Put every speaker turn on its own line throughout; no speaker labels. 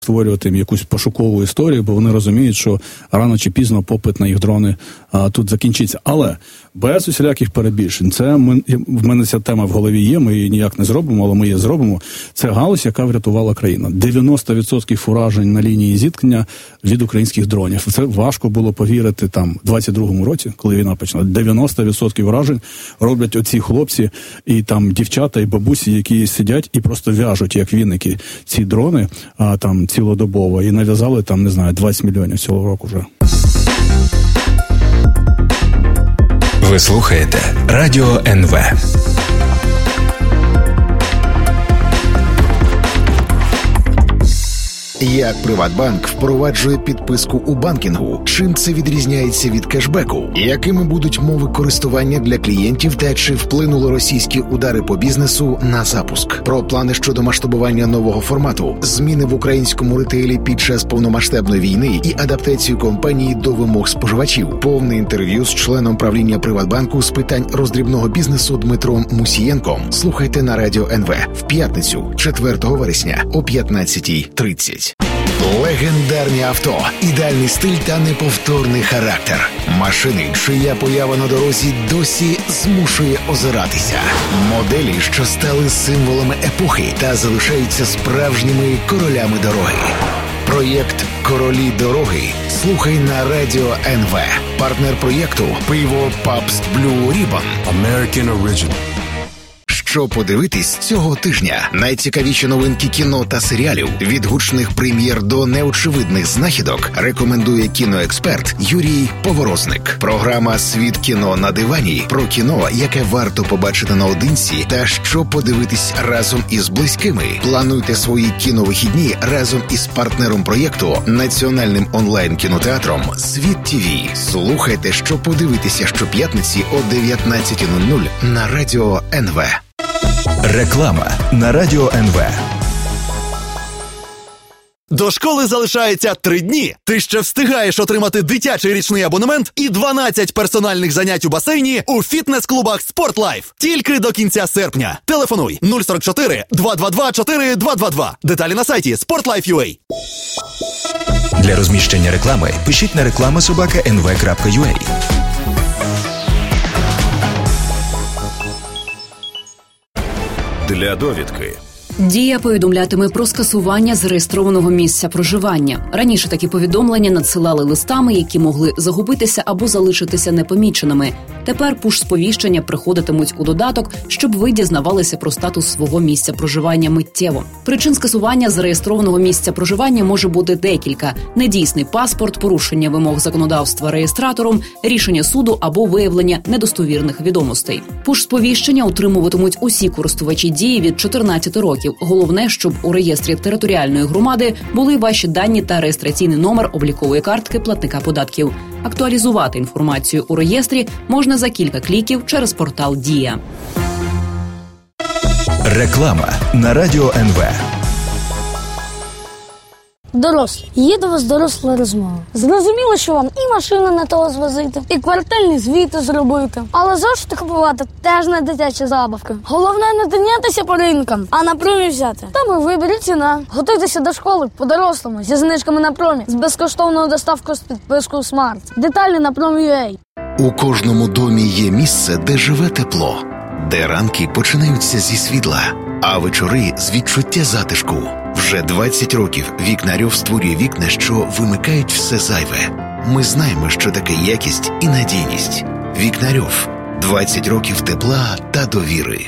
створювати їм якусь пошукову історію, бо вони розуміють, що рано чи пізно попит на їх дрони тут закінчиться. Але без усіляких перебільшень. В мене ця тема в голові є, ми її ніяк не зробимо, але ми її зробимо. Це галузь, яка врятувала країну. 90% уражень на лінії зіткнення від українських дронів. Це важко було повірити там в 22-му році, коли війна почала. 90% уражень роблять оці хлопці і там дівчата і бабусі, які сидять і просто в'яжуть, як віники, ці дрони там цілодобово. І нав'язали там, не знаю, 20 мільйонів цього року вже.
Ви слухаєте Радіо НВ.
Як Приватбанк впроваджує підписку у банкінгу? Чим це відрізняється від кешбеку? Якими будуть мови користування для клієнтів та чи вплинули російські удари по бізнесу на запуск? Про плани щодо масштабування нового формату, зміни в українському ретейлі під час повномасштабної війни і адаптацію компанії до вимог споживачів. Повне інтерв'ю з членом правління Приватбанку з питань роздрібного бізнесу Дмитром Мусієнком. Слухайте на Радіо НВ в п'ятницю, 4 вересня о 15:30. Легендарні авто, ідеальний стиль та неповторний характер. Машини, чия поява на дорозі досі змушує озиратися. Моделі, що стали символами епохи та залишаються справжніми королями дороги. Проєкт «Королі дороги» слухай на Радіо НВ. Партнер проєкту – пиво Pabst Blue Ribbon.
American Original.
Що подивитись цього тижня? Найцікавіші новинки кіно та серіалів, від гучних прем'єр до неочевидних знахідок, рекомендує кіноексперт Юрій Поворозник. Програма «Світ кіно на дивані» про кіно, яке варто побачити наодинці та що подивитись разом із близькими. Плануйте свої кіновихідні разом із партнером проєкту, національним онлайн-кінотеатром «Світ ТВ». Слухайте, що подивитися щоп'ятниці о 19:00 на Радіо НВ.
Реклама на Радіо НВ.
До школи залишається 3 дні. Ти ще встигаєш отримати дитячий річний абонемент і 12 персональних занять у басейні у фітнес-клубах «Спортлайф». Тільки до кінця серпня. Телефонуй 044 222 4222. Деталі на сайті sportlife.ua.
Для розміщення реклами пишіть на reklama@nv.ua.
Для довідки.
Дія повідомлятиме про скасування зареєстрованого місця проживання. Раніше такі повідомлення надсилали листами, які могли загубитися або залишитися непоміченими. Тепер пуш-сповіщення приходитимуть у додаток, щоб ви дізнавалися про статус свого місця проживання миттєво. Причин скасування зареєстрованого місця проживання може бути декілька: недійсний паспорт, порушення вимог законодавства реєстратором, рішення суду або виявлення недостовірних відомостей. Пуш-сповіщення отримуватимуть усі користувачі Дії від 14 років. Головне, щоб у реєстрі територіальної громади були ваші дані та реєстраційний номер облікової картки платника податків. Актуалізувати інформацію у реєстрі можна за кілька кліків через портал Дія.
Реклама на Радіо НВ.
Дорослі. Є до вас доросла розмова. Зрозуміло, що вам і машину не того звозити, і квартальні звіти зробити. Але завжди купувати теж не дитячі забавки. Головне не тинятися по ринкам, а на промі взяти. Там і вибір, і ціна. Готуйтеся до школи по-дорослому, зі знижками на промі, з безкоштовною доставкою з підпискою Смарт. Деталі на Промі.ua.
У кожному домі є місце, де живе тепло, де ранки починаються зі світла, а вечори з відчуття затишку. Вже 20 років Вікнарьов створює вікна, що вимикають все зайве. Ми знаємо, що таке якість і надійність. Вікнарьов. 20 років тепла та довіри.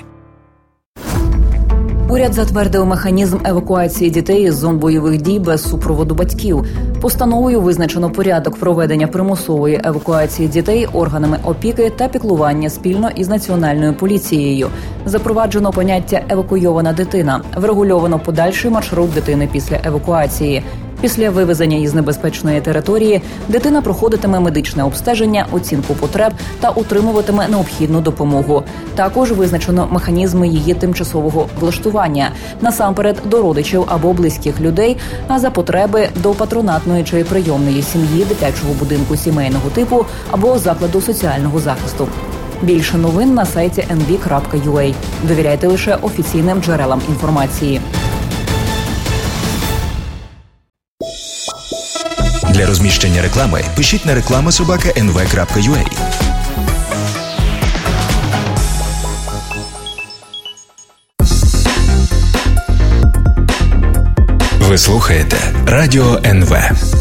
Уряд затвердив механізм евакуації дітей із зон бойових дій без супроводу батьків. Постановою визначено порядок проведення примусової евакуації дітей органами опіки та піклування спільно із Національною поліцією. Запроваджено поняття «евакуйована дитина». Врегульовано подальший маршрут дитини після евакуації. Після вивезення із небезпечної території дитина проходитиме медичне обстеження, оцінку потреб та отримуватиме необхідну допомогу. Також визначено механізми її тимчасового влаштування. Насамперед до родичів або близьких людей, а за потреби до патронатної чи прийомної сім'ї, дитячого будинку сімейного типу або закладу соціального захисту. Більше новин на сайті nv.ua. Довіряйте лише офіційним джерелам інформації.
Для розміщення реклами пишіть на reklama@nv.ua. Ви слухаєте Радіо НВ.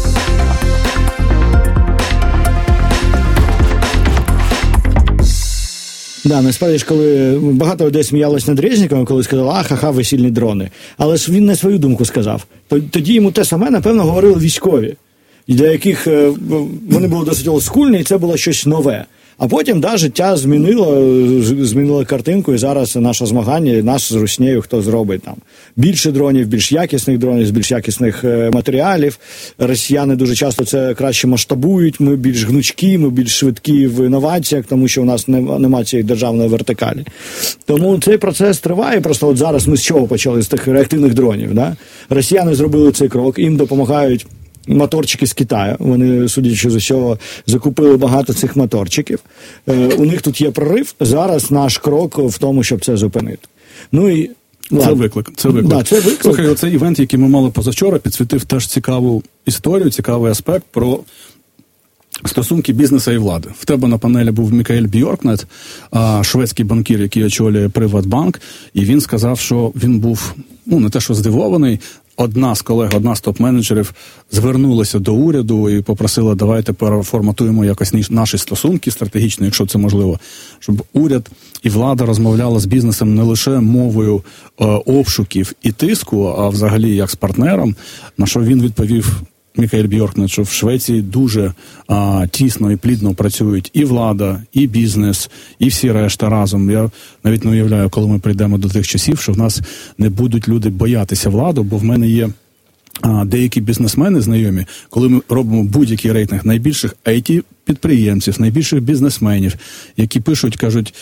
Да, насправді ж, коли багато людей сміялось над Резніком, коли сказали, ха-ха, весільні дрони. Але ж він не свою думку сказав. Тоді йому те саме, напевно, говорили військові, для яких вони були досить олдскульні, і це було щось нове. А потім, да, життя змінило картинку, і зараз наше змагання, нас з руснею, хто зробить там більше дронів, більш якісних дронів, з більш якісних матеріалів. Росіяни дуже часто це краще масштабують, ми більш гнучкі, ми більш швидкі в інноваціях, тому що у нас немає цієї державної вертикалі. Тому цей процес триває, просто от зараз ми з чого почали? З тих реактивних дронів, да? Росіяни зробили цей крок, їм допомагають моторчики з Китаю. Вони, судячи з усього, закупили багато цих моторчиків. У них тут є прорив. Зараз наш крок в тому, щоб це зупинити. Ну і
Це виклик.
Да, це виклик.
Слухай, оцей івент, який ми мали позавчора, підсвітив теж цікаву історію, цікавий аспект про стосунки бізнесу і влади. В тебе на панелі був Мікаель Бьоркнет, шведський банкір, який очолює Приватбанк, і він сказав, що він був, не те що здивований, одна з колег, одна з топ-менеджерів звернулася до уряду і попросила, давайте переформатуємо якось наші стосунки стратегічно, якщо це можливо, щоб уряд і влада розмовляла з бізнесом не лише мовою обшуків і тиску, а взагалі як з партнером, на що він відповів, Мікаель Бьоркнет, що в Швеції дуже тісно і плідно працюють і влада, і бізнес, і всі решта разом. Я навіть не уявляю, коли ми прийдемо до тих часів, що в нас не будуть люди боятися владу, бо в мене є деякі бізнесмени знайомі, коли ми робимо будь-який рейтинг найбільших IT-підприємців, найбільших бізнесменів, які пишуть, кажуть,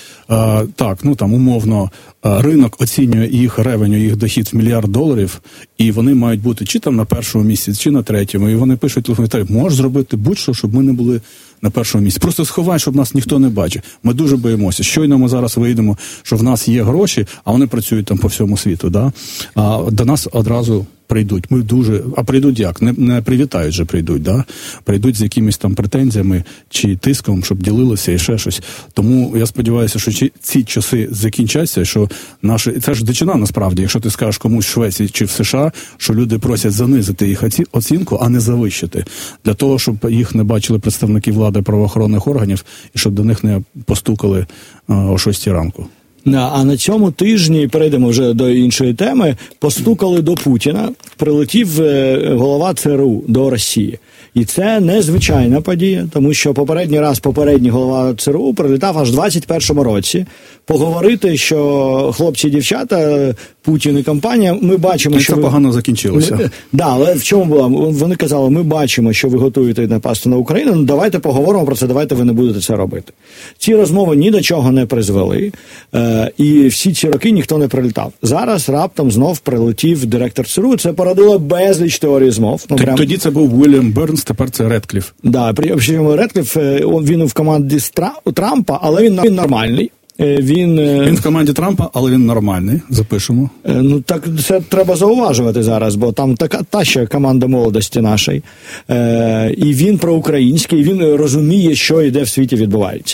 умовно, ринок оцінює їх ревеню, їх дохід в $1 мільярд, і вони мають бути чи там на першому місці, чи на третьому, і вони пишуть, можеш зробити будь-що, щоб ми не були на першому місці. Просто сховай, щоб нас ніхто не бачив. Ми дуже боїмося. Щойно ми зараз вийдемо, що в нас є гроші, а вони працюють там по всьому світу, да? До нас одразу прийдуть. Ми дуже... А прийдуть як? Не привітають же прийдуть, да? Прийдуть з якимись там претензіями чи тиском, щоб ділилися і ще щось. Тому я сподіваюся, що ці часи закінчаться, що це ж дичина насправді, якщо ти скажеш комусь в Швеції чи в США, що люди просять занизити їх оцінку, а не завищити. Для того, щоб їх не бачили представники влади, правоохоронних органів, і щоб до них не постукали о 6 ранку.
А на цьому тижні, перейдемо вже до іншої теми, постукали до Путіна, прилетів голова ЦРУ до Росії. І це незвичайна подія, тому що попередній голова ЦРУ прилітав аж в 21-му році поговорити, що хлопці і дівчата, Путін і компанія, ми бачимо, що
це погано закінчилося.
Але в чому була? Вони казали, ми бачимо, що ви готуєте напасти на Україну, давайте поговоримо про це, давайте ви не будете це робити. Ці розмови ні до чого не призвели, і всі ці роки ніхто не прилітав. Зараз раптом знов прилетів директор ЦРУ, це породило безліч теорій змов.
Тоді це був Вільям Бернс, тепер це Редкліф.
Да, причому Редкліф, він в команді Трампа, але він нормальний. Він
в команді Трампа, але він нормальний, запишемо.
Так це треба зауважувати зараз, бо там та ще команда молодості нашої. І він проукраїнський, він розуміє, що і де в світі відбувається.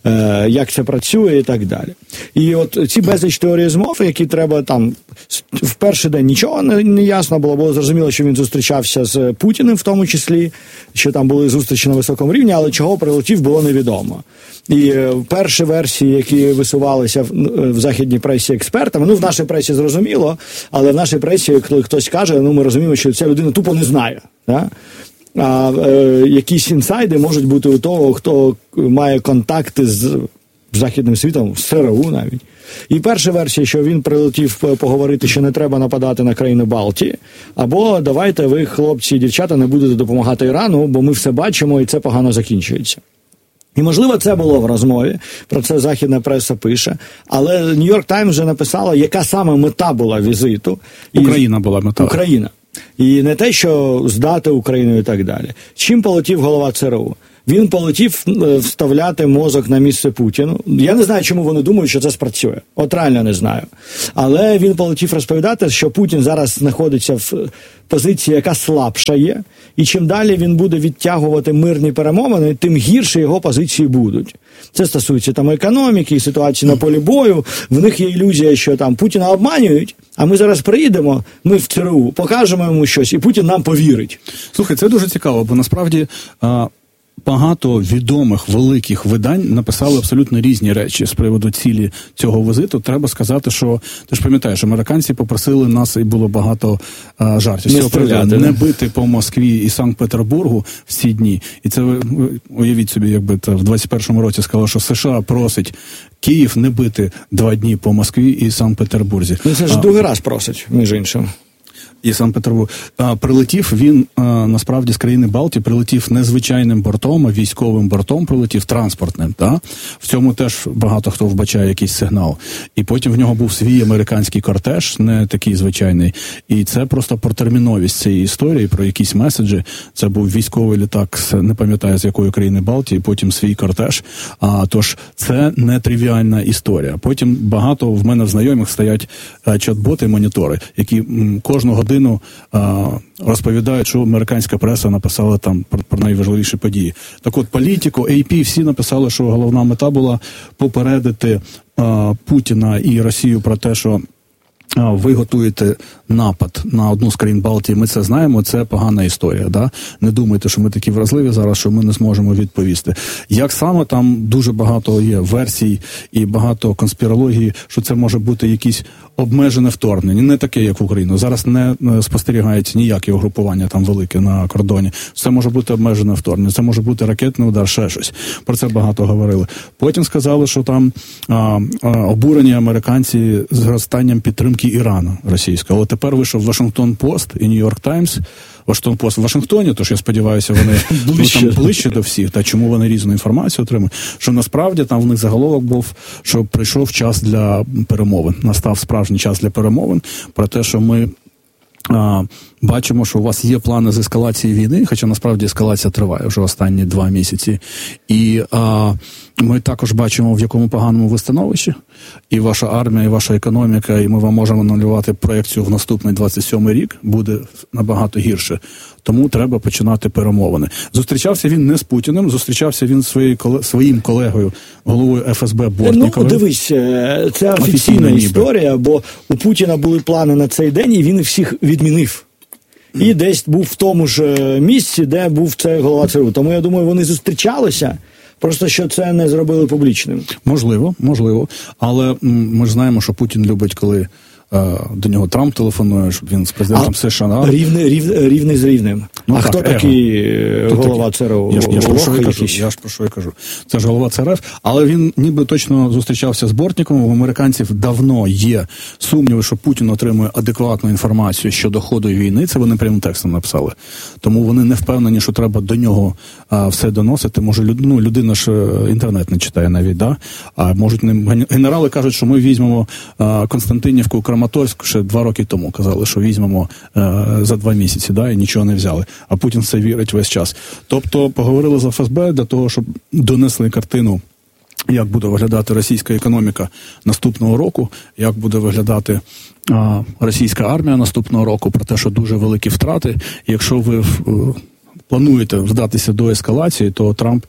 Як це працює і так далі. І от ці безліч теорії змов, які треба там в перший день нічого не ясно було зрозуміло, що він зустрічався з Путіним в тому числі, що там були зустрічі на високому рівні, але чого прилетів, було невідомо. І перші версії, які висувалися в західній пресі експертами, в нашій пресі зрозуміло, але в нашій пресі, коли хтось каже, ми розуміємо, що ця людина тупо не знає, да? А якісь інсайди можуть бути у того, хто має контакти з західним світом, з ЦРУ навіть. І перша версія, що він прилетів поговорити, що не треба нападати на країни Балтії, або давайте ви, хлопці і дівчата, не будете допомагати Ірану, бо ми все бачимо і це погано закінчується. І, можливо, це було в розмові, про це західна преса пише, але Нью-Йорк Таймс вже написала, яка саме мета була візиту.
Україна була мета.
Україна. І не те, що здати Україну і так далі. Чим полетів голова ЦРУ? Він полетів вставляти мозок на місце Путіну. Я не знаю, чому вони думають, що це спрацює. От реально не знаю. Але він полетів розповідати, що Путін зараз знаходиться в позиції, яка слабша є. І чим далі він буде відтягувати мирні перемовини, тим гірше його позиції будуть. Це стосується там економіки, ситуації на полі бою. В них є ілюзія, що там Путіна обманюють, а ми зараз приїдемо, ми в ЦРУ, покажемо йому щось, і Путін нам повірить.
Слухай, це дуже цікаво, бо насправді багато відомих великих видань написали абсолютно різні речі з приводу цілі цього візиту. Треба сказати, що ти ж пам'ятаєш, американці попросили нас, і було багато жартів. Не бити по Москві і Санкт-Петербургу в ці дні. І це ви уявіть собі, якби це в 21-му році сказали, що США просить Київ не бити 2 дні по Москві і Санкт-Петербурзі.
Ну, це ж другий раз просить, між іншим.
І Санкт-Петербург. Прилетів він, насправді, з країни Балтії, прилетів не звичайним бортом, а військовим бортом прилетів, транспортним. Та? В цьому теж багато хто вбачає якийсь сигнал. І потім в нього був свій американський кортеж, не такий звичайний. І це просто про терміновість цієї історії, про якісь меседжі. Це був військовий літак, не пам'ятаю з якої країни Балтії, потім свій кортеж. Тож це не тривіальна історія. Потім багато в мене в знайомих стоять чат-боти, монітори, які кожного годину розповідають, що американська преса написала там про найважливіші події. Так от, Політико, AP, всі написали, що головна мета була попередити Путіна і Росію про те, що ви готуєте напад на одну з країн Балтії, ми це знаємо, це погана історія. Да? Не думайте, що ми такі вразливі зараз, що ми не зможемо відповісти. Як саме, там дуже багато є версій і багато конспірології, що це може бути якісь обмежене вторгнення, не таке, як в Україну. Зараз не спостерігається ніяке угрупування там велике на кордоні. Це може бути обмежене вторгнення, це може бути ракетний удар, ще щось. Про це багато говорили. Потім сказали, що там обурені американці зростанням підтримки Ірану російського. Але тепер вийшов Вашингтон-Пост і Нью-Йорк Таймс. Вашингтон-Пост в Вашингтоні, тож я сподіваюся, вони ближче до всіх. Та чому вони різну інформацію отримують? Що насправді там в них заголовок був, що прийшов час для перемовин. Настав справжній час для перемовин. Про те, що ми бачимо, що у вас є плани з ескалації війни, хоча насправді ескалація триває вже останні 2 місяці. І ми також бачимо, в якому поганому ви становищі. І ваша армія, і ваша економіка, і ми вам можемо анулювати проєкцію в наступний 27-й рік, буде набагато гірше. Тому треба починати перемовини. Зустрічався він не з Путіним, зустрічався він своїм колегою, головою ФСБ Бортніковим.
Ну, дивись, це офіційна історія, бо у Путіна були плани на цей день, і він їх всіх відмінив. І десь був в тому ж місці, де був цей голова ЦРУ. Тому, я думаю, вони зустрічалися, просто що це не зробили публічним.
Можливо. Але ми ж знаємо, що Путін любить, коли до нього Трамп телефонує, щоб він з президентом США.
Рівний з рівним. Ну, а так, хто такий голова ЦРУ?
Я ж про що я кажу. Це ж голова ЦРФ, але він ніби точно зустрічався з Бортніковим. У американців давно є сумніви, що Путін отримує адекватну інформацію щодо ходу війни. Це вони прямим текстом написали. Тому вони не впевнені, що треба до нього все доносити. Може, людина ж інтернет не читає навіть, да? А можуть генерали кажуть, що ми візьмемо Константинівку, Краматорськ ще 2 роки тому казали, що візьмемо за 2 місяці, да, і нічого не взяли. А Путін в це вірить весь час. Тобто поговорили з ФСБ для того, щоб донесли картину, як буде виглядати російська економіка наступного року, як буде виглядати російська армія наступного року, про те, що дуже великі втрати. І якщо ви плануєте вдатися до ескалації, то Трамп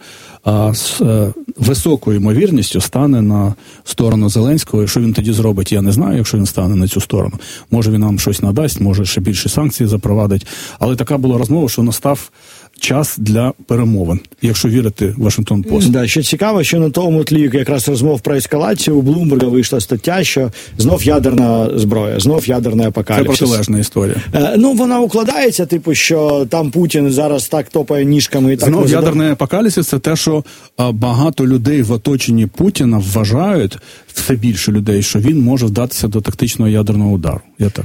з високою ймовірністю стане на сторону Зеленського. І що він тоді зробить, я не знаю, якщо він стане на цю сторону. Може він нам щось надасть, може ще більше санкцій запровадить. Але така була розмова, що настав час для перемовин, якщо вірити Вашингтон-Пост.
Да, що цікаво, що на тому тлі якраз розмов про ескалацію у Блумберга вийшла стаття, що знов ядерна зброя, знов ядерний апокаліпсис.
Це протилежна історія.
Вона укладається, типу, що там Путін зараз так топає ніжками. І так
знов ядерний апокаліпсис – це те, що багато людей в оточенні Путіна вважають, все більше людей, що він може вдатися до тактичного ядерного удару.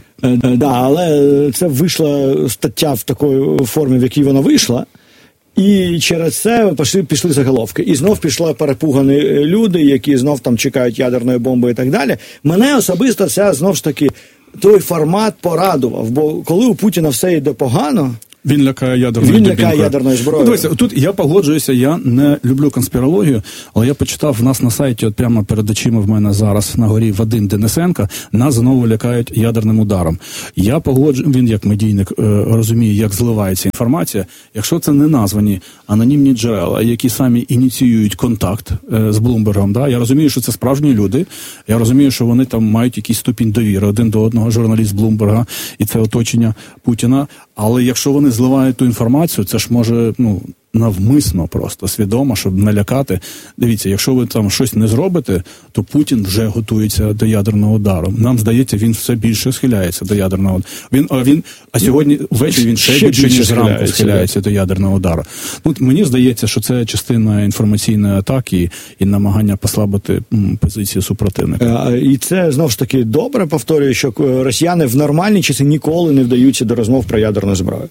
Але це вийшла стаття в такій формі, в якій вона вийшла, і через це пішли заголовки. І знов пішли перепугані люди, які знов там чекають ядерної бомби і так далі. Мене особисто це знов ж таки той формат порадував, бо коли у Путіна все йде погано,
Він лякає ядерною
зброєю.
Дивіться, тут я погоджуюся, я не люблю конспірологію, але я почитав в нас на сайті, от прямо перед очима в мене зараз на горі Вадим Денисенко, нас знову лякають ядерним ударом. Я погоджуюся, він як медійник розуміє, як зливається інформація. Якщо це не названі анонімні джерела, які самі ініціюють контакт з Блумбергом, да, я розумію, що це справжні люди, я розумію, що вони там мають якийсь ступінь довіри один до одного, журналіст Блумберга, і це оточення Путіна, але якщо вони зливають ту інформацію, це ж може, навмисно просто, свідомо, щоб налякати. Дивіться, якщо ви там щось не зробите, то Путін вже готується до ядерного удару. Нам здається, він все більше схиляється до ядерного удару. А сьогодні ввечері він ще більше, ніж зранку схиляється до ядерного удару. Мені здається, що це частина інформаційної атаки і намагання послабити позиції супротивника.
І це, знову ж таки, добре, повторюю, що росіяни в нормальні часи ніколи не вдаються до розмов про ядерну зброю.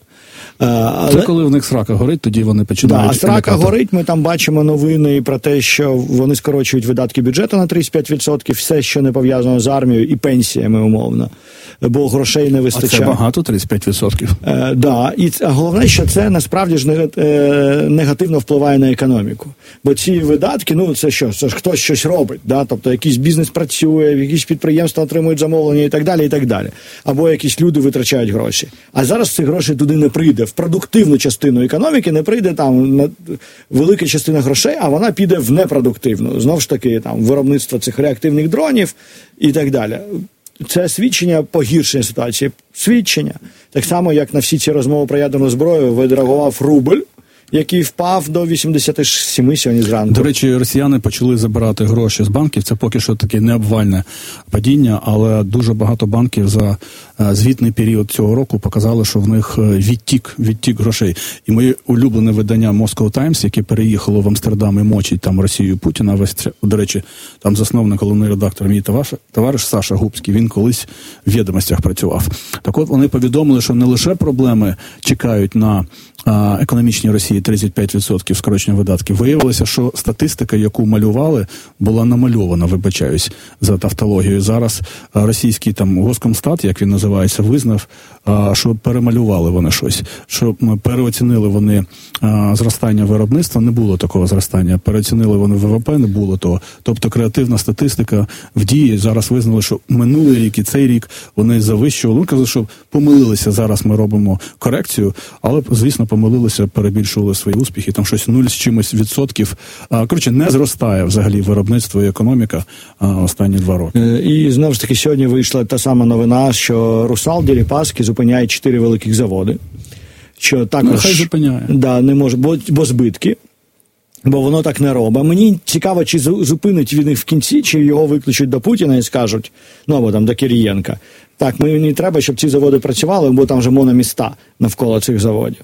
Це коли в них срака горить, тоді вони починають.
А срака горить, ми там бачимо новини про те, що вони скорочують видатки бюджету на 35%, все, що не пов'язано з армією і пенсіями, умовно, бо грошей не вистачає.
А це багато, 35%?
Да, і головне, що це насправді ж негативно впливає на економіку. Бо ці видатки, це що? Це ж хтось щось робить, да? Тобто якийсь бізнес працює, якісь підприємства отримують замовлення і так далі, і так далі. Або якісь люди витрачають гроші. А зараз ці гроші туди не прийде. В продуктивну частину економіки не прийде там велика частина грошей, а вона піде в непродуктивну. Знову ж таки, там виробництво цих реактивних дронів і так далі. Це свідчення погіршення ситуації. Свідчення. Так само, як на всі ці розмови про ядерну зброю відреагував рубль, який впав до 87 сьогодні зранку.
До речі, росіяни почали забирати гроші з банків. Це поки що таке необвальне падіння, але дуже багато банків за звітний період цього року показали, що в них відтік грошей. І моє улюблене видання Moscow Times, яке переїхало в Амстердам і мочить там Росію Путіна, до речі, там засновник, головний редактор, мій товариш Саша Губський, він колись в «Відомостях» працював. Так от вони повідомили, що не лише проблеми чекають на економічній Росії 35% скорочення видатків. Виявилося, що статистика, яку малювали, була намальована, вибачаюсь за тавтологію. Зараз російський там Госкомстат, як він називається, визнав, що перемалювали вони щось, що переоцінили вони зростання виробництва, не було такого зростання, переоцінили вони ВВП, не було того. Тобто креативна статистика в дії, зараз визнали, що минулий рік і цей рік вони завищували, вони казали, що помилилися, зараз ми робимо корекцію, але, звісно, помилилися, перебільшували свої успіхи, там щось 0 з чимось відсотків. Коротше, не зростає взагалі виробництво і економіка останні 2 роки.
І знову ж таки сьогодні вийшла та сама новина, що Русал, Дерипаски зупиняє 4 великих заводи. Що також,
хай зупиняє.
Да, не може, бо збитки. Бо воно так не робить. Мені цікаво, чи зупинить він їх в кінці, чи його викличуть до Путіна і скажуть, або там до Кирієнка. Так, мені треба, щоб ці заводи працювали, бо там вже мономіста навколо цих заводів.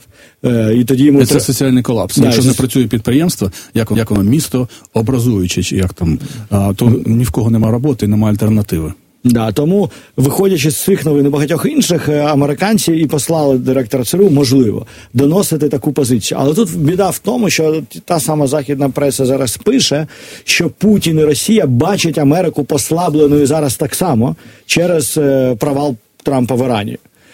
І тоді йому
це соціальний колапс. Да, якщо не працює підприємство, як воно місто образуюче, чи як там, то ні в кого немає роботи, немає альтернативи.
Да, тому, виходячи з цих новин і багатьох інших, американці і послали директора ЦРУ, можливо, доносити таку позицію. Але тут біда в тому, що та сама західна преса зараз пише, що Путін і Росія бачать Америку послабленою зараз так само через провал Трампа в Ірані.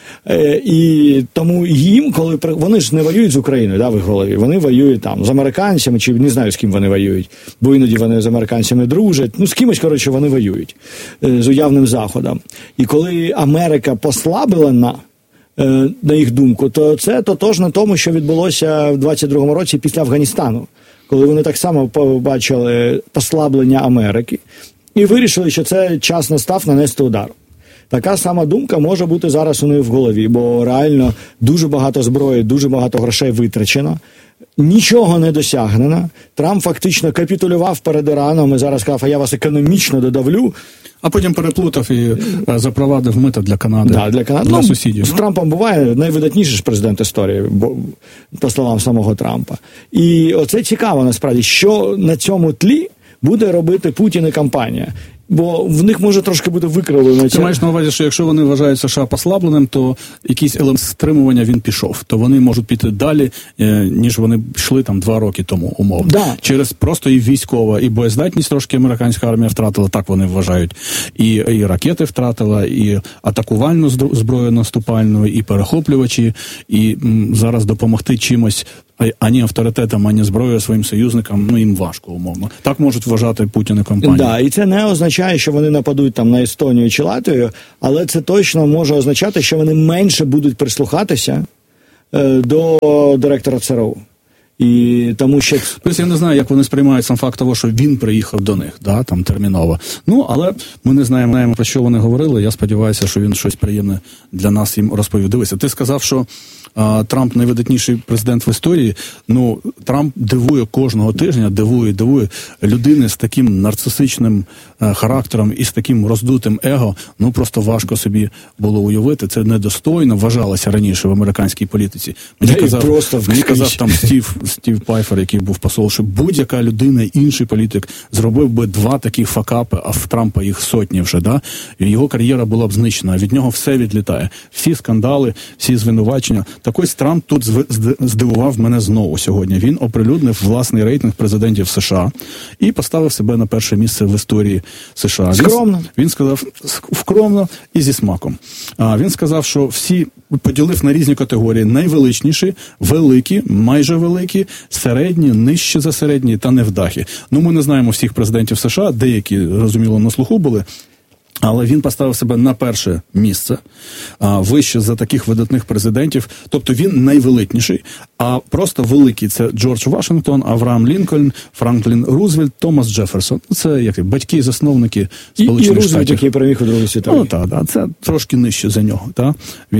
І тому їм, коли вони ж не воюють з Україною, да, в їх голові, вони воюють там з американцями, чи не знаю, з ким вони воюють, бо іноді вони з американцями дружать, з кимось, коротше, вони воюють з уявним Заходом. І коли Америка послаблена, на їх думку, то це тотожно тому, що відбулося в 22-му році після Афганістану, коли вони так само побачили послаблення Америки і вирішили, що це час настав нанести удар. Така сама думка може бути зараз у них в голові, бо реально дуже багато зброї, дуже багато грошей витрачено, нічого не досягнено. Трамп фактично капітулював перед Іраном і зараз сказав, а я вас економічно додавлю.
А потім переплутав і запровадив мита для Канади, для сусідів.
З Трампом буває найвидатніший президент історії, по словам самого Трампа. І оце цікаво насправді, що на цьому тлі буде робити Путін і компанія. Бо в них може трошки бути викривлено.
Ти маєш на увазі, що якщо вони вважають США послабленим, то якийсь елемент стримування він пішов. То вони можуть піти далі, ніж вони йшли там 2 роки тому, умовно.
Да.
Через просто і військова, і боєздатність трошки американська армія втратила, так вони вважають. І ракети втратила, і атакувальну зброю наступальну, і перехоплювачі, і зараз допомогти чимось, ані авторитетом, ані зброєю своїм союзникам, ну, їм важко, умовно. Так можуть вважати Путін і компанія.
Да, і це не означає, що вони нападуть там на Естонію чи Латвію, але це точно може означати, що вони менше будуть прислухатися до директора ЦРУ. І тому що...
Тобто я не знаю, як вони сприймають сам факт того, що він приїхав до них, да, там терміново. Ну, але ми не знаємо, про що вони говорили. Я сподіваюся, що він щось приємне для нас їм розповів. Дивися, ти сказав, що Трамп найвидатніший президент в історії. Ну, Трамп дивує кожного тижня, дивує людини з таким нарцисичним характером і з таким роздутим его. Ну, просто важко собі було уявити. Це недостойно вважалося раніше в американській політиці. Мені казав там Стів Пайфер, який був посол, що будь-яка людина, інший політик, зробив би 2 такі факапи, а в Трампа їх сотні вже, да? І його кар'єра була б знищена, від нього все відлітає. Всі скандали, всі звинувачення. Так ось Трамп тут здивував мене знову сьогодні. Він оприлюднив власний рейтинг президентів США і поставив себе на перше місце в історії США.
Скромно.
Він сказав, скромно і зі смаком. Він сказав, що всі поділив на різні категорії. Найвеличніші, великі, майже великі, середні, нижче за середні та невдахи. Ну, ми не знаємо всіх президентів США, деякі, розуміло, на слуху були. Але він поставив себе на перше місце, вище за таких видатних президентів. Тобто він найвеличніший, а просто великий – це Джордж Вашингтон, Авраам Лінкольн, Франклін Рузвельт, Томас Джеферсон. Це як батьки, засновники Сполучених Штатів. І
Рузвельт, який переміг у Другій світовій.
Ну, так, це трошки нижче за нього. Та?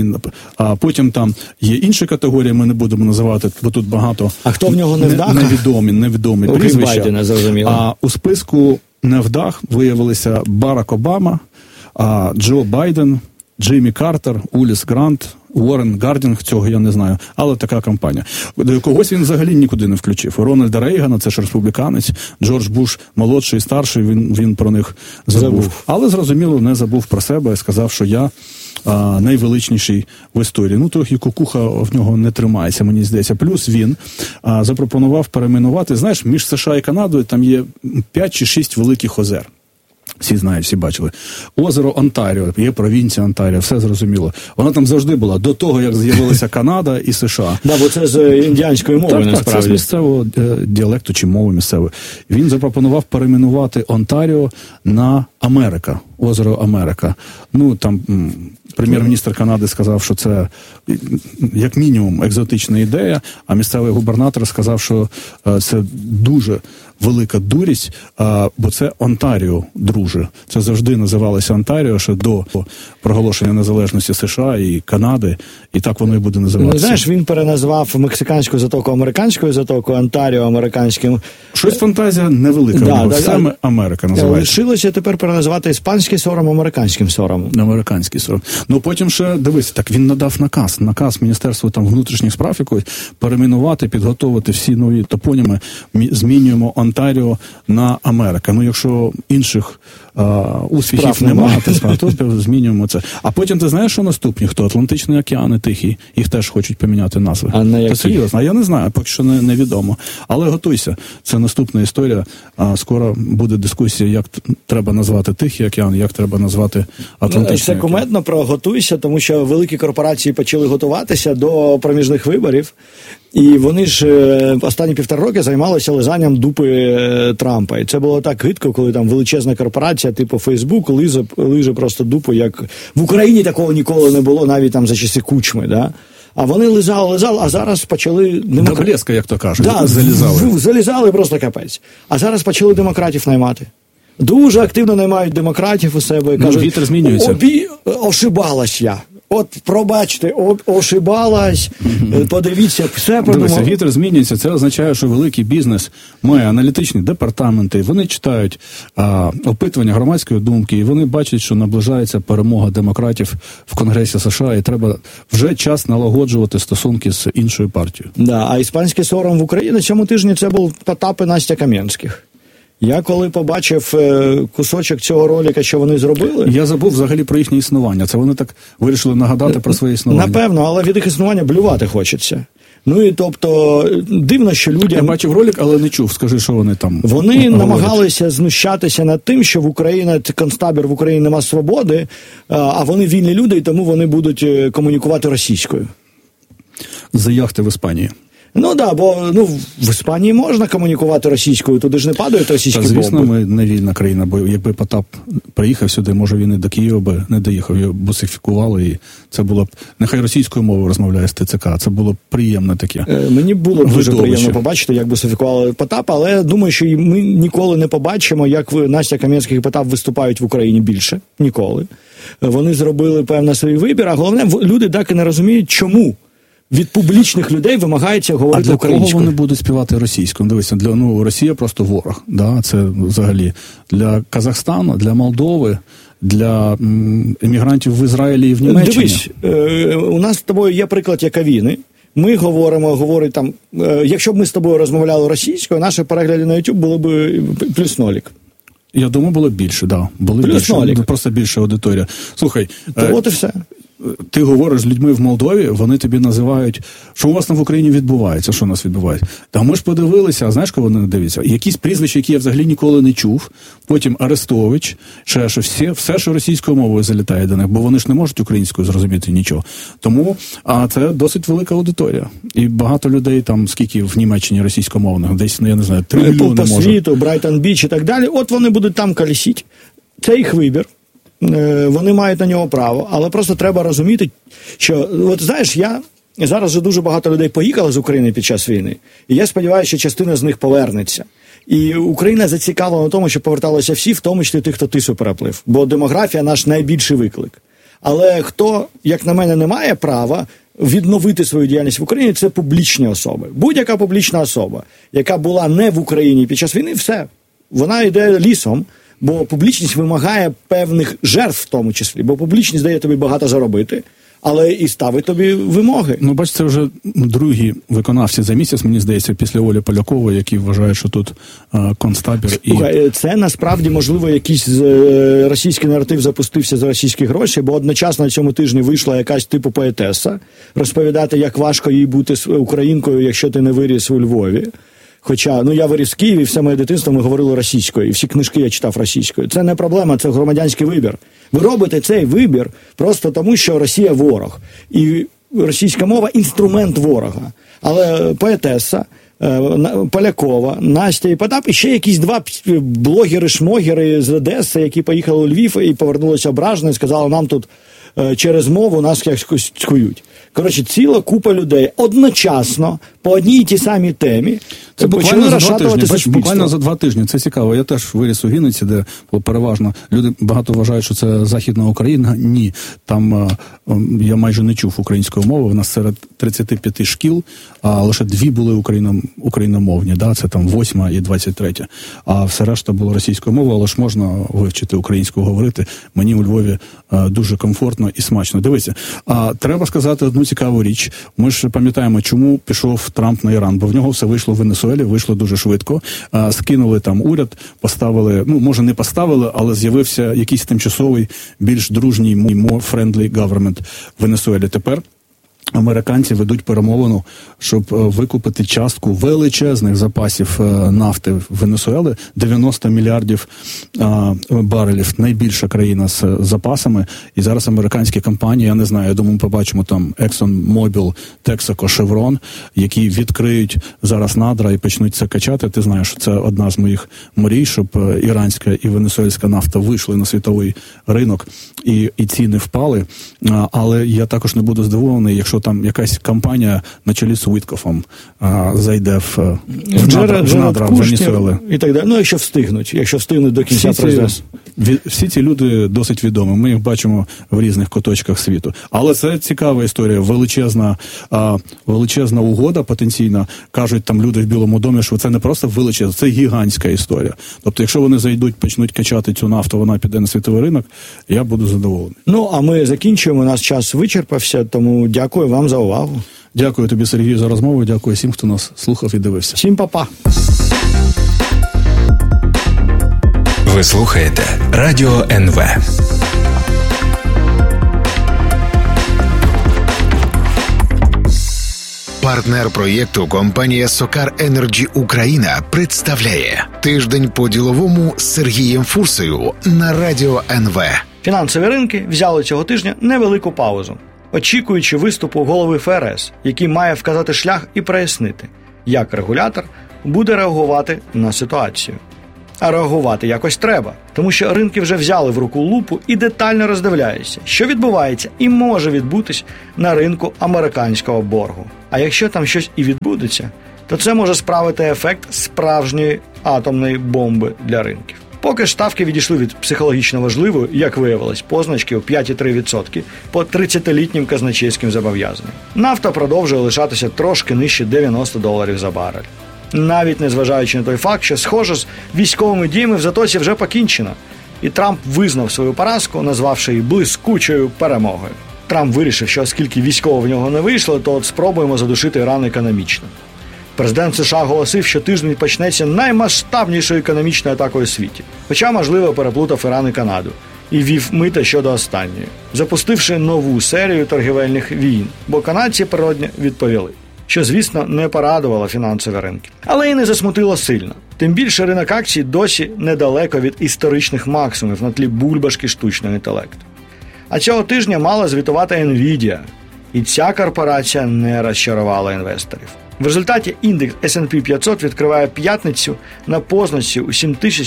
А потім там є інші категорії, ми не будемо називати, бо тут багато...
А хто в нього невдаха?
Невідомі прізвища.
Байдена, зрозуміло.
А у списку невдах виявилися Барак Обама, Джо Байден, Джиммі Картер, Уліс Грант, Уоррен Гардінг, цього я не знаю, але така кампанія. Когось він взагалі нікуди не включив. Рональда Рейгана, це ж республіканець, Джордж Буш молодший і старший, він про них забув. Але, зрозуміло, не забув про себе і сказав, що я найвеличніший в історії. Ну, трохи кукуха в нього не тримається, мені здається. Плюс він запропонував перейменувати, знаєш, між США і Канадою там є 5 чи 6 великих озер. Всі знають, всі бачили. Озеро Онтаріо, є провінція Онтаріо, все зрозуміло. Вона там завжди була, до того, як з'явилися Канада і США.
Да, бо це з індіанської мови, насправді.
Так, це з місцевого діалекту чи мови місцевої. Він запропонував перейменувати Онтаріо на Америка, озеро Америка. Ну, там прем'єр-міністр Канади сказав, що це як мінімум екзотична ідея, а місцевий губернатор сказав, що це дуже велика дурість, бо це Онтаріо, друже. Це завжди називалося Онтаріо ще до проголошення незалежності США і Канади, і так воно і буде називатися.
Ну, знаєш, він переназвав мексиканську затоку американською затокою, Онтаріо американським.
Щось фантазія невелика, саме Америка називається.
Лишилося тепер переназвати іспанський сором американським соромом.
Американський сором. Ну, потім ще, дивись, так він надав наказ Міністерству там внутрішніх справ якось перейменувати, підготовити всі нові топоніми, змінюємо Онтаріо на Америка. Ну, якщо інших успіхів немає, то змінюємо це. А потім ти знаєш, що наступні? Хто? Атлантичний океан і Тихий. Їх теж хочуть поміняти назви.
А на які?
Серйозно. А я не знаю, поки що невідомо. Але готуйся. Це наступна історія. Скоро буде дискусія, як треба назвати Тихий океан, як треба назвати Атлантичний океан.
Це кумедно про готуйся, тому що великі корпорації почали готуватися до проміжних виборів. І вони ж останні 1,5 роки займалися лизанням дупи Трампа. І це було так гидко, коли там величезна корпорація, типу Фейсбук, лиже просто дупу, як в Україні такого ніколи не було, навіть там за часи Кучми, да? А вони лизали, а зараз почали...
До блеска, як то кажуть,
да, залізали просто капець. А зараз почали демократів наймати. Дуже активно наймають демократів у себе і кажуть,
вітер змінюється.
Ошибалась я. От, пробачте, ошибалась, подивіться, все подумав.
Дивіться, вітер змінюється, це означає, що великий бізнес має аналітичні департаменти, вони читають опитування громадської думки, і вони бачать, що наближається перемога демократів в Конгресі США, і треба вже час налагоджувати стосунки з іншою партією.
Да, а іспанський сором в Україні на цьому тижні це був Потап і Настя Кам'янських. Я коли побачив кусочок цього ролика, що вони зробили...
Я забув взагалі про їхнє існування. Це вони так вирішили нагадати про своє існування.
Напевно, але від їх існування блювати хочеться. Ну і тобто, дивно, що людям...
Я бачив ролик, але не чув. Скажи, що вони там
Вони
говорять.
намагалися знущатися над тим, що в Україні, концтабір в Україні нема свободи, а вони вільні люди, і тому вони будуть комунікувати російською.
За яхти в Іспанії.
Ну да, бо в Іспанії можна комунікувати російською, туди ж не падають російські бомби.
Звісно, ми не вільна країна, бо якби Потап приїхав сюди, може він і до Києва би не доїхав, його бусифікували, і це було б, нехай російською мовою розмовляє з ТЦК, це було б приємне таке.
Мені було дуже приємно побачити, як бусифікували Потапа, але я думаю, що ми ніколи не побачимо, як Настя Кам'янських і Потап виступають в Україні більше. Ніколи. Вони зробили певний свій вибір, а головне, люди так і не розуміють, чому від публічних людей вимагається говорити українською.
А для кого вони будуть співати російською? Дивися, Росія просто ворог. Да? Це взагалі для Казахстану, для Молдови, для емігрантів в Ізраїлі і в Німеччині.
Дивись, у нас з тобою є приклад Яковіни. Ми говорить там, якщо б ми з тобою розмовляли російською, наші перегляди на YouTube було б плюс нолік.
Я думаю, було більше, да. Були більше, просто більша аудиторія. Слухай,
от і все.
Ти говориш з людьми в Молдові, вони тобі називають, що у вас там в Україні відбувається, що у нас відбувається. Та ми ж подивилися, а знаєш, кого вони дивляться? Якісь прізвища, які я взагалі ніколи не чув, потім Арестович, ще що все, що російською мовою залітає до них, бо вони ж не можуть українською зрозуміти нічого. Тому, це досить велика аудиторія. І багато людей там, скільки в Німеччині російськомовних, десь, я не знаю, 3 мільйони може.
По світу, Брайтон-Біч і так далі, от вони будуть там колісіть. Це їх вибір. Вони мають на нього право, але просто треба розуміти, що, от знаєш, зараз вже дуже багато людей поїхало з України під час війни, і я сподіваюся, що частина з них повернеться. І Україна зацікавлена в тому, щоб поверталися всі, в тому числі тих, хто тису переплив, бо демографія наш найбільший виклик. Але хто, як на мене, не має права відновити свою діяльність в Україні, це публічні особи. Будь-яка публічна особа, яка була не в Україні під час війни, все, вона йде лісом. Бо публічність вимагає певних жертв в тому числі, бо публічність дає тобі багато заробити, але і ставить тобі вимоги.
Ну, бачите, це вже другі виконавці за місяць, мені здається, після Олі Полякової, які вважають, що тут концтабір і...
Це насправді, можливо, якийсь російський наратив запустився за російські гроші, бо одночасно на цьому тижні вийшла якась типу поетеса розповідати, як важко їй бути українкою, якщо ти не виріс у Львові. Хоча, я виріс в Києві, все моє дитинство ми говорили російською, і всі книжки я читав російською. Це не проблема, це громадянський вибір. Ви робите цей вибір просто тому, що Росія ворог. І російська мова – інструмент ворога. Але поетеса, Полякова, Настя і Потап, і ще якісь два блогери-шмогери з Одеси, які поїхали у Львів і повернулися ображені, і сказали, нам тут через мову нас якось цькують. Коротше, ціла купа людей одночасно по одній і тій самій темі.
Це буквально за 2 тижні. Буквально за 2 тижні. Це цікаво. Я теж виріс у Вінниці, де переважно люди багато вважають, що це Західна Україна. Ні. Там я майже не чув української мови. У нас серед 35 шкіл, а лише 2 були україномовні. Да? Це там 8 і 23. А все решта було російською мовою, але ж можна вивчити українську говорити. Мені у Львові дуже комфортно і смачно. Дивіться, треба сказати одну цікаву річ. Ми ж пам'ятаємо, чому пішов Трамп на Іран, бо в нього все вийшло в Венесуелі, вийшло дуже швидко. Скинули там уряд, поставили, може не поставили, але з'явився якийсь тимчасовий, більш дружній, more friendly government в Венесуелі. Тепер американці ведуть перемовину, щоб викупити частку величезних запасів нафти в Венесуели, 90 мільярдів барелів, найбільша країна з запасами, і зараз американські компанії, я не знаю, я думаю, побачимо там ExxonMobil, Texaco, Chevron, які відкриють зараз надра і почнуть це качати. Ти знаєш, що це одна з моїх мрій, щоб іранська і венесуельська нафта вийшли на світовий ринок і ціни впали, але я також не буду здивований, якщо там якась компанія на чолі з Уіткофом зайде в надра Венесуели.
І так далі. Якщо встигнуть до кінця процесу.
Всі ці люди досить відомі. Ми їх бачимо в різних куточках світу. Але це цікава історія. Величезна угода потенційна. Кажуть там люди в Білому домі, що це не просто величезна, це гігантська історія. Тобто, якщо вони зайдуть, почнуть качати цю нафту, вона піде на світовий ринок, я буду задоволений.
А ми закінчуємо. У нас час вичерпався, тому дякую вам за увагу.
Дякую тобі, Сергію, за розмову. Дякую всім, хто нас слухав і дивився.
Всім па-па.
Ви слухаєте Радіо НВ.
Партнер проєкту компанія Сокар Енерджі Україна представляє «Тиждень по-діловому» з Сергієм Фурсою на Радіо НВ.
Фінансові ринки взяли цього тижня невелику паузу, очікуючи виступу голови ФРС, який має вказати шлях і прояснити, як регулятор буде реагувати на ситуацію. А реагувати якось треба, тому що ринки вже взяли в руку лупу і детально роздивляються, що відбувається і може відбутись на ринку американського боргу. А якщо там щось і відбудеться, то це може справити ефект справжньої атомної бомби для ринків. Поки ж ставки відійшли від психологічно важливої, як виявилось, позначки у 5,3% по 30-літнім казначейським зобов'язанням. Нафта продовжує лишатися трошки нижче $90 за барель. Навіть незважаючи на той факт, що, схоже, з військовими діями в Затоці вже покінчено. І Трамп визнав свою поразку, назвавши її блискучою перемогою. Трамп вирішив, що оскільки військово в нього не вийшло, то от спробуємо задушити Іран економічно. Президент США оголосив, що тиждень почнеться наймасштабнішою економічною атакою у світі. Хоча, можливо, переплутав Іран і Канаду. І ввів мита щодо останньої, запустивши нову серію торгівельних війн, бо канадці природно відповіли. Що, звісно, не порадувало фінансові ринки. Але і не засмутило сильно. Тим більше ринок акцій досі недалеко від історичних максимумів на тлі бульбашки штучного інтелекту. А цього тижня мала звітувати Nvidia. І ця корпорація не розчарувала інвесторів. В результаті індекс S&P 500 відкриває п'ятницю на позначці у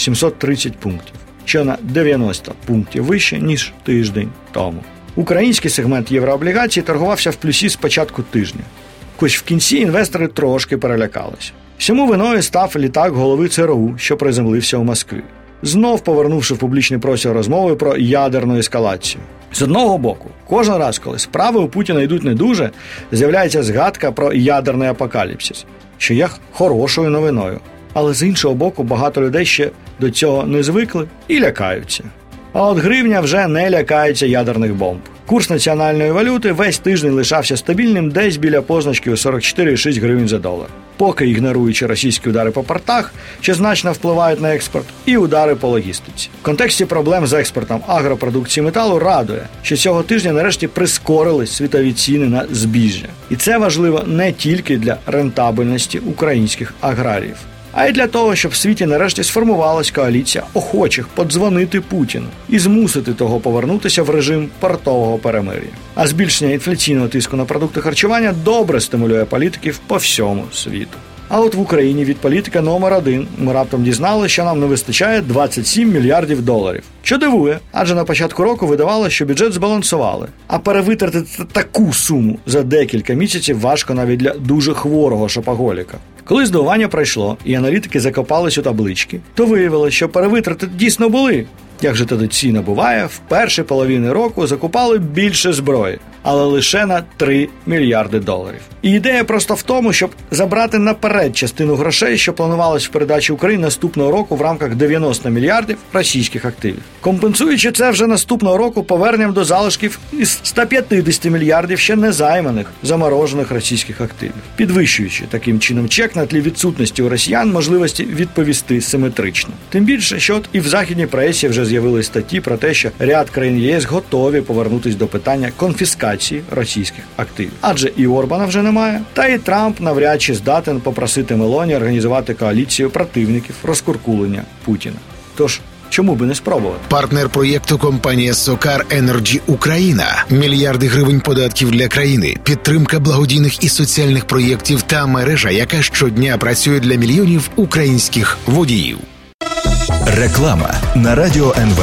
7730 пунктів, що на 90 пунктів вище, ніж тиждень тому. Український сегмент єврооблігацій торгувався в плюсі з початку тижня. Хоч в кінці інвестори трошки перелякалися. Всьому виною став літак голови ЦРУ, що приземлився у Москві, знов повернувши в публічний простір розмови про ядерну ескалацію. З одного боку, кожен раз, коли справи у Путіна йдуть не дуже, з'являється згадка про ядерний апокаліпсис, що є хорошою новиною. Але з іншого боку, багато людей ще до цього не звикли і лякаються. А от гривня вже не лякається ядерних бомб. Курс національної валюти весь тиждень лишався стабільним десь біля позначки у 44,6 гривень за долар. Поки ігноруючи російські удари по портах, що значно впливають на експорт, і удари по логістиці. В контексті проблем з експортом агропродукції металу радує, що цього тижня нарешті прискорились світові ціни на збіжжя. І це важливо не тільки для рентабельності українських аграріїв, а й для того, щоб в світі нарешті сформувалась коаліція охочих подзвонити Путіну і змусити того повернутися в режим портового перемир'я. А збільшення інфляційного тиску на продукти харчування добре стимулює політиків по всьому світу. А от в Україні від політика номер 1 ми раптом дізналися, що нам не вистачає $27 мільярдів. Що дивує, адже на початку року видавалося, що бюджет збалансували. А перевитратити таку суму за декілька місяців важко навіть для дуже хворого шопоголіка. Коли здивування пройшло і аналітики закопались у таблички, то виявилося, що перевитрати дійсно були. Як же традиційно буває, в першій половині року закупали більше зброї, але лише на $3 мільярди. І ідея просто в тому, щоб забрати наперед частину грошей, що планувалось в передачі Україні наступного року в рамках 90 мільярдів російських активів. Компенсуючи це вже наступного року поверненням до залишків із 150 мільярдів ще незайманих, заморожених російських активів, підвищуючи таким чином чек на тлі відсутності у росіян можливості відповісти симетрично. Тим більше, що от і в західній пресі вже з'явились статті про те, що ряд країн ЄС готові повернутись до питання конфіскації російських активів. Адже і Орбана вже немає, та і Трамп навряд чи здатен попросити Мелоні організувати коаліцію противників розкуркулення Путіна. Тож, чому би не спробувати?
Партнер проєкту компанія Сокар Енерджі Україна. Мільярди гривень податків для країни, підтримка благодійних і соціальних проєктів та мережа, яка щодня працює для мільйонів українських водіїв.
Реклама на Радіо НВ.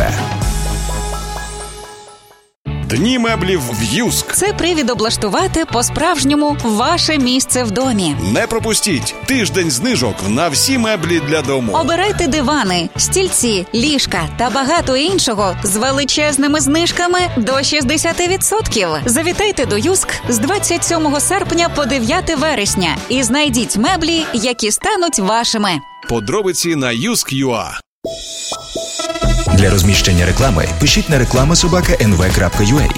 Дні меблів в Юск.
Це привід облаштувати по-справжньому ваше місце в домі.
Не пропустіть тиждень знижок на всі меблі для дому.
Обирайте дивани, стільці, ліжка та багато іншого з величезними знижками до 60%. Завітайте до Юск з 27 серпня по 9 вересня і знайдіть меблі, які стануть вашими.
Подробиці на Юск.ua.
Для розміщення реклами пишіть на reklama@nv.ua.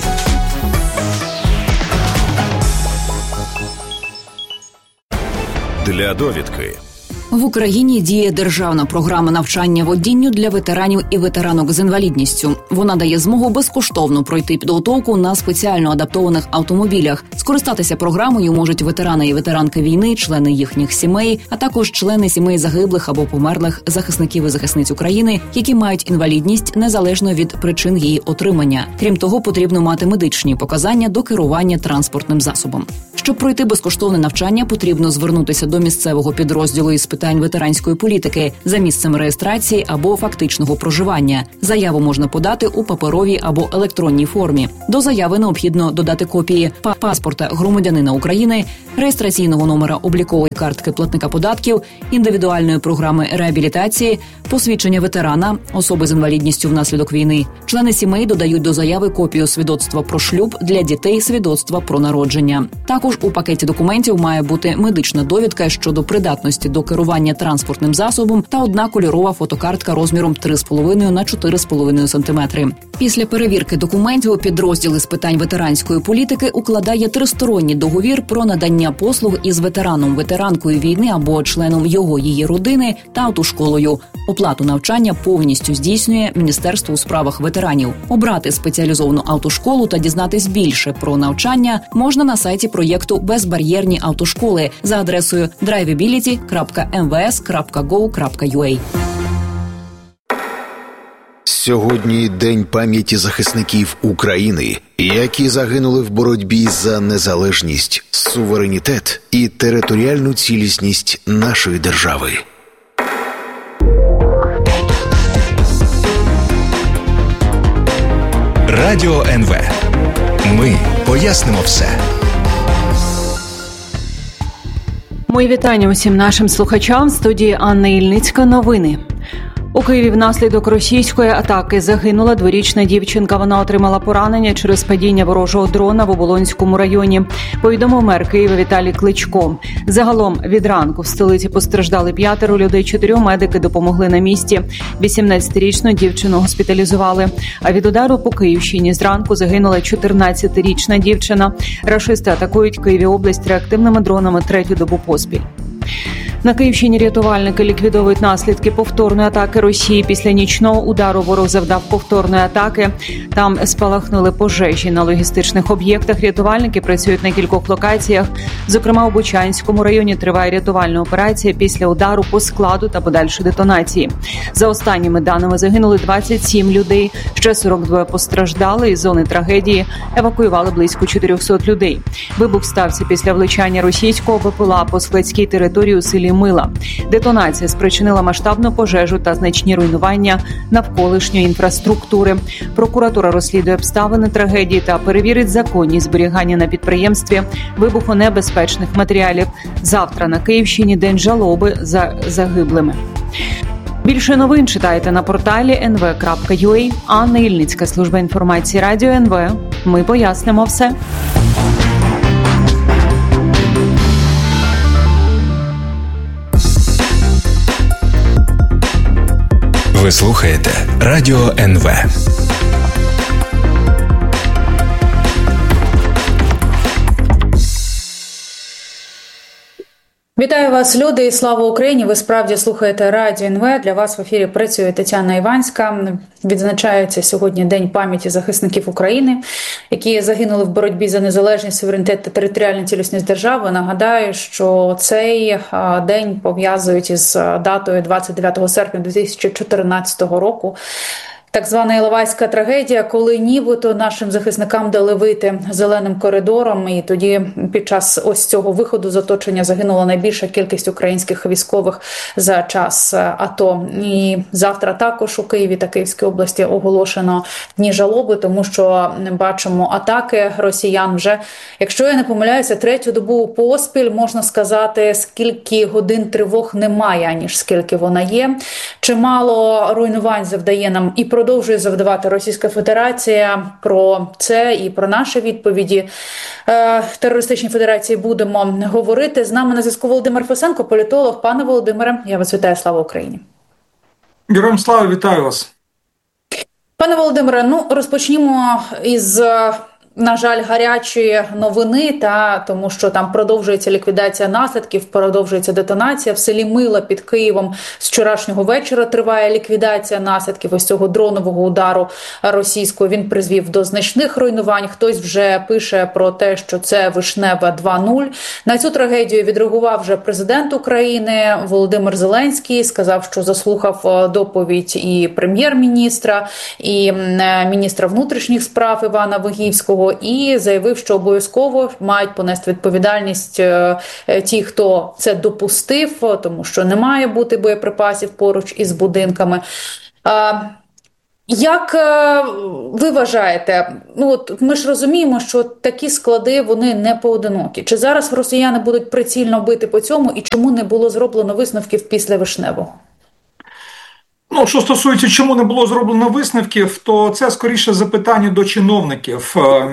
Для довідки.
В Україні діє державна програма навчання водінню для ветеранів і ветеранок з інвалідністю. Вона дає змогу безкоштовно пройти підготовку на спеціально адаптованих автомобілях. Скористатися програмою можуть ветерани і ветеранки війни, члени їхніх сімей, а також члени сімей загиблих або померлих захисників і захисниць України, які мають інвалідність незалежно від причин її отримання. Крім того, потрібно мати медичні показання до керування транспортним засобом. Щоб пройти безкоштовне навчання, потрібно звернутися до місцевого підрозділу із питань ветеранської політики за місцем реєстрації або фактичного проживання. Заяву можна подати у паперовій або електронній формі. До заяви необхідно додати копії паспорта громадянина України, реєстраційного номера облікової картки платника податків, індивідуальної програми реабілітації, посвідчення ветерана, особи з інвалідністю внаслідок війни. Члени сімей додають до заяви копію свідоцтва про шлюб, для дітей свідоцтва про народження. Також у пакеті документів має бути медична довідка щодо придатності до керування транспортним засобом та одна кольорова фотокартка розміром 3,5 на 4,5 см. Після перевірки документів підрозділ з питань ветеранської політики укладає тристоронній договір про надання послуг із ветераном, ветеранкою війни або членом її родини та автошколою. Оплату навчання повністю здійснює Міністерство у справах ветеранів. Обрати спеціалізовану автошколу та дізнатись більше про навчання можна на сайті проєкту «Безбар'єрні автошколи» за адресою drivability.mvs.gov.ua.
Сьогодні День пам'яті захисників України, які загинули в боротьбі за незалежність, суверенітет і територіальну цілісність нашої держави.
Радіо НВ. Ми пояснимо все.
Мої вітання усім нашим слухачам. В студії Анна Ільницька. Новини. У Києві внаслідок російської атаки загинула дворічна дівчинка. Вона отримала поранення через падіння ворожого дрона в Оболонському районі. Повідомив мер Києва Віталій Кличко. Загалом від ранку в столиці постраждали 5 людей, 4 медики допомогли на місці. 18-річну дівчину госпіталізували. А від удару по Київщині зранку загинула 14-річна дівчина. Рашисти атакують Києві область реактивними дронами 3-ю добу поспіль. На Київщині рятувальники ліквідовують наслідки повторної атаки Росії. Після нічного удару ворог завдав повторної атаки. Там спалахнули пожежі на логістичних об'єктах. Рятувальники працюють на кількох локаціях. Зокрема, у Бучанському районі триває рятувальна операція після удару по складу та подальшої детонації. За останніми даними загинули 27 людей. Ще 42 постраждали. Із зони трагедії евакуювали близько 400 людей. Вибух стався після влучання російського БПЛА по складській території у селі Мила. Детонація спричинила масштабну пожежу та значні руйнування навколишньої інфраструктури. Прокуратура розслідує обставини трагедії та перевірить законність зберігання на підприємстві вибухонебезпечних матеріалів. Завтра на Київщині день жалоби за загиблими. Більше новин читайте на порталі nv.ua. Анна Ільницька, служба інформації Радіо НВ. Ми пояснимо все.
Ви слухаєте Радіо НВ.
Вітаю вас, люди, і слава Україні! Ви справді слухаєте Радіо НВ. Для вас в ефірі працює Тетяна Іванська. Відзначається сьогодні День пам'яті захисників України, які загинули в боротьбі за незалежність, суверенітет та територіальну цілісність держави. Нагадаю, що цей день пов'язують із датою 29 серпня 2014 року. Так звана Іловайська трагедія, коли нібито нашим захисникам дали вийти зеленим коридором, і тоді під час ось цього виходу з оточення загинула найбільша кількість українських військових за час АТО. І завтра також у Києві та Київській області оголошено дні жалоби, тому що бачимо атаки росіян вже, якщо я не помиляюся, 3-ю добу поспіль, можна сказати, скільки годин тривог немає, аніж скільки вона є. Чимало руйнувань завдає нам і продовжує завдавати Російська Федерація. Про це і про наші відповіді терористичній федерації будемо говорити. З нами на зв'язку Володимир Фесенко, політолог. Пане Володимире, я вас вітаю. Слава Україні!
Героям слава, вітаю вас!
Пане Володимире, розпочнімо із на жаль, гарячі новини, тому що там продовжується ліквідація наслідків, продовжується детонація. В селі Мила під Києвом з вчорашнього вечора триває ліквідація наслідків ось цього дронового удару російського. Він призвів до значних руйнувань. Хтось вже пише про те, що це Вишнева 2.0. На цю трагедію відреагував вже президент України Володимир Зеленський, сказав, що заслухав доповідь і прем'єр-міністра, і міністра внутрішніх справ Івана Вигівського, і заявив, що обов'язково мають понести відповідальність ті, хто це допустив, тому що не має бути боєприпасів поруч із будинками. Як ви вважаєте, ми ж розуміємо, що такі склади, вони не поодинокі. Чи зараз росіяни будуть прицільно бити по цьому, і чому не було зроблено висновків після Вишневого?
Що стосується, чому не було зроблено висновків, то це скоріше запитання до чиновників.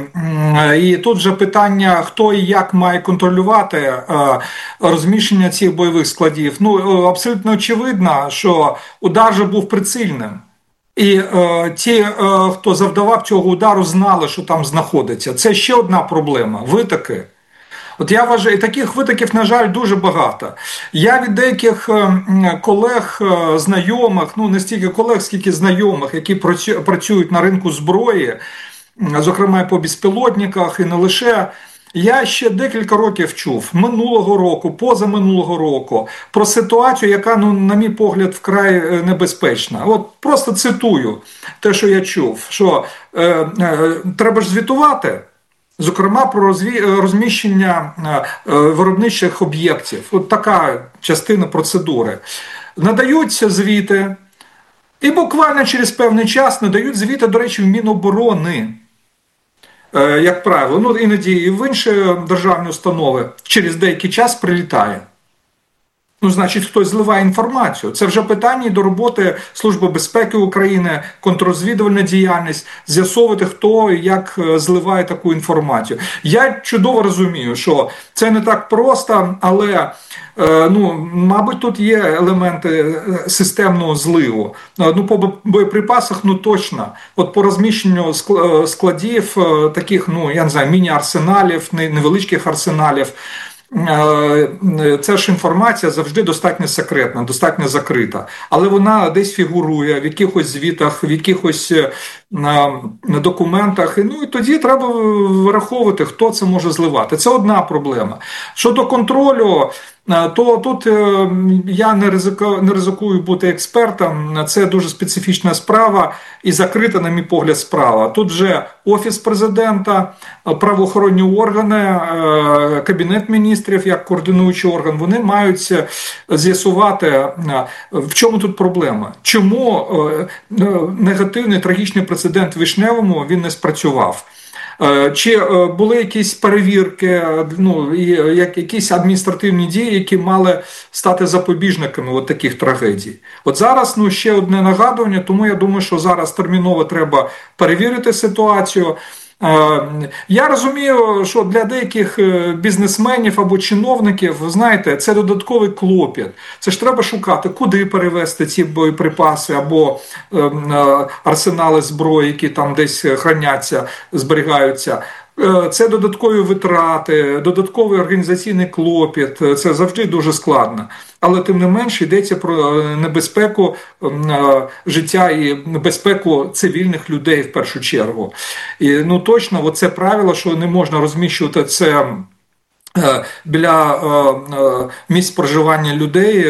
І тут вже питання, хто і як має контролювати розміщення цих бойових складів. Абсолютно очевидно, що удар же був прицільним. І ті, хто завдавав цього удару, знали, що там знаходиться. Це ще одна проблема – витоки. От я вважаю, таких витоків, на жаль, дуже багато. Я від деяких колег, знайомих, не стільки колег, скільки знайомих, які працюють на ринку зброї, зокрема і по безпілотниках, і не лише, я ще декілька років чув, минулого року, позаминулого року, про ситуацію, яка, на мій погляд, вкрай небезпечна. От просто цитую те, що я чув, що треба ж звітувати, зокрема, про розміщення виробничих об'єктів. От така частина процедури. Надаються звіти, і буквально через певний час надають звіти, до речі, в Міноборони. Як правило, іноді і в інші державні установи через деякий час прилітає. Значить, хтось зливає інформацію. Це вже питання до роботи Служби безпеки України, контррозвідувальна діяльність, з'ясовувати, хто і як зливає таку інформацію. Я чудово розумію, що це не так просто, але, мабуть, тут є елементи системного зливу. По боєприпасах, точно. От по розміщенню складів, таких, я не знаю, міні-арсеналів, невеличких арсеналів, ця ж інформація завжди достатньо секретна, достатньо закрита. Але вона десь фігурує в якихось звітах, в якихось документах. І тоді треба враховувати, хто це може зливати. Це одна проблема. Щодо контролю, то тут я не ризикую бути експертом, це дуже специфічна справа і закрита, на мій погляд, справа. Тут вже Офіс президента, правоохоронні органи, Кабінет міністрів, як координуючий орган, вони мають з'ясувати, в чому тут проблема. Чому негативний, трагічний прецедент в Вишневому, він не спрацював. Чи були якісь перевірки, якісь адміністративні дії, які мали стати запобіжниками таких трагедій. От зараз ще одне нагадування, тому я думаю, що зараз терміново треба перевірити ситуацію. Я розумію, що для деяких бізнесменів або чиновників, знаєте, це додатковий клопіт. Це ж треба шукати, куди перевезти ці боєприпаси або арсенали зброї, які там десь храняться, зберігаються. Це додаткові витрати, додатковий організаційний клопіт, це завжди дуже складно. Але тим не менше йдеться про небезпеку життя і небезпеку цивільних людей в першу чергу. І точно це правило, що не можна розміщувати це біля місць проживання людей,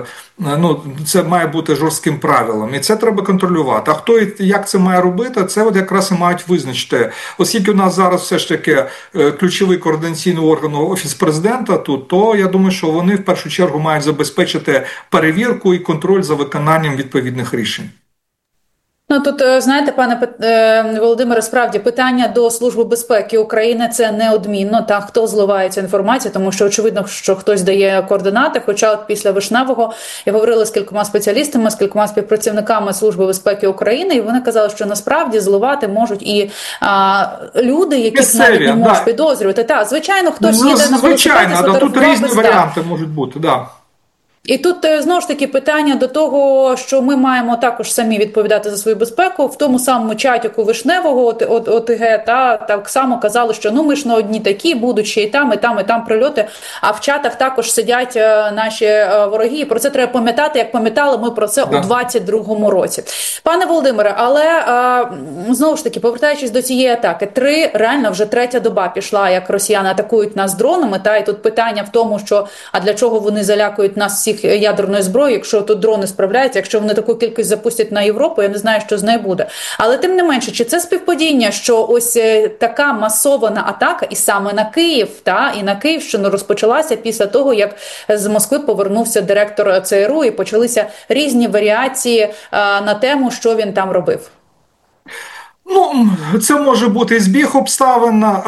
це має бути жорстким правилом. І це треба контролювати. А хто і як це має робити, це якраз і мають визначити. Оскільки у нас зараз все ж таки ключовий координаційний орган Офіс президента тут, то я думаю, що вони в першу чергу мають забезпечити перевірку і контроль за виконанням відповідних рішень.
Тут, знаєте, пане Володимире, справді питання до Служби безпеки України – це неодмінно, хто зливає цю інформацію, тому що очевидно, що хтось дає координати, хоча після Вишневого я говорила з кількома спеціалістами, з кількома співпрацівниками Служби безпеки України, і вони казали, що насправді зливати можуть і люди, яких навіть не можуть підозрювати. Звичайно, хтось їде на велосипеді,
звичайно, тут різні варіанти можуть бути,
І тут, знову ж таки, питання до того, що ми маємо також самі відповідати за свою безпеку. В тому самому чатіку Вишневого ОТГ так само казали, що ми ж на одні такі, будуть ще і там прильоти, а в чатах також сидять наші вороги. І про це треба пам'ятати, як пам'ятали ми про це у 22-му році. Пане Володимире, але знову ж таки, повертаючись до цієї атаки, реально вже третя доба пішла, як росіяни атакують нас дронами, і тут питання в тому, що а для чого вони залякують нас всіх ядерною зброєю, якщо тут дрони справляються, якщо вони таку кількість запустять на Європу, я не знаю, що з нею буде. Але тим не менше, чи це співпадіння, що ось така масована атака і саме на Київ, і на Київщину розпочалася після того, як з Москви повернувся директор ЦРУ і почалися різні варіації на тему, що він там робив?
Це може бути збіг обставин,